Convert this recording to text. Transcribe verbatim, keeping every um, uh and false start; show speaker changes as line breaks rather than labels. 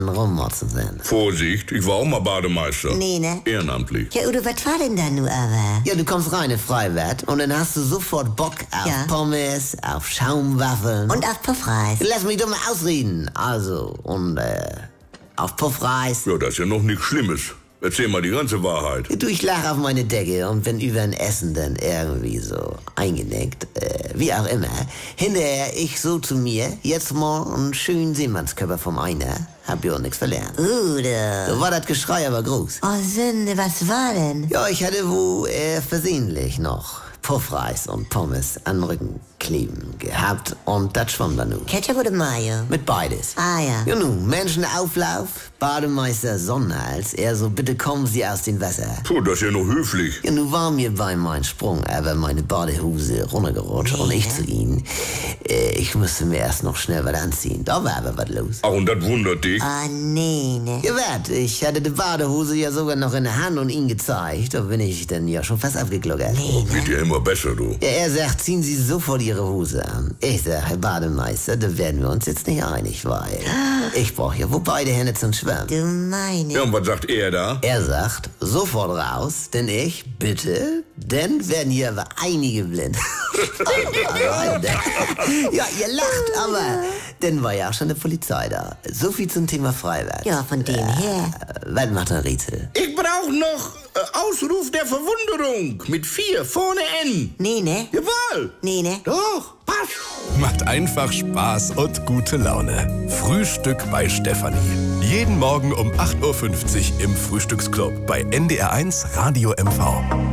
rummotzen sind.
Vorsicht, ich war auch mal Bademeister.
Nee, ne?
Ehrenamtlich.
Ja, Udo, was war denn da nur aber?
Ja, du kommst rein in Freiwert und dann hast du sofort Bock auf
Ja.
Pommes, auf Schaumwaffeln.
Und auf Puffreis.
Lass mich doch mal ausreden. Also, und äh, auf Puffreis.
Ja, das ist ja noch nichts Schlimmes. Erzähl mal die ganze Wahrheit.
Du, ich lach auf meine Decke und bin über ein Essen dann irgendwie so eingenickt, äh, wie auch immer. Hinterher ich so zu mir, jetzt mal einen schönen Seemannskörper vom Einer, hab ja auch nichts verlernt.
Udo.
So war das Geschrei aber groß.
Oh, Sünde, was war denn?
Ja, ich hatte wo äh, versehentlich noch Puffreis und Pommes an den Rücken kleben gehabt und das schwamm dann nun.
Ketchup oder Mayo?
Mit beides.
Ah, ja.
Ja nun, Menschenauflauf, Bademeister Sonnenhals, er so, bitte kommen Sie aus dem Wasser.
Puh, das ist ja noch höflich.
Ja, nun war mir bei meinem Sprung aber meine Badehose runtergerutscht und ich zu Ihnen. Äh, ich musste mir erst noch schnell was anziehen. Da war aber was los.
Ach, und das wundert dich?
Ah, nee, ne?
Ja, wat, ich hatte die Badehose ja sogar noch in der Hand und ihn gezeigt. Da bin ich dann ja schon fast abgegluckert.
Nee, ne?
Wird ja immer besser, du.
Ja, er sagt, ziehen Sie sofort Ihre Hose an. Ich sag, Herr Bademeister, da werden wir uns jetzt nicht einig, weil ich brauche ja wo beide Hände zum Schwimmen.
Du meine.
Ja, und was sagt er da?
Er sagt, sofort raus, denn ich, bitte, denn werden hier aber einige blind. Ja, ihr lacht, aber dann war ja auch schon die Polizei da. So viel zum Thema Freiwert.
Ja, von dem her.
Äh, was macht der Rätsel?
Ich brauch noch äh, Ausruf der Verwunderung mit vier vorne N.
Nee, ne?
Jawohl.
Nee, ne?
Doch, passt.
Macht einfach Spaß und gute Laune. Frühstück bei Stefanie. Jeden Morgen um acht Uhr fünfzig im Frühstücksclub bei N D R eins Radio M V.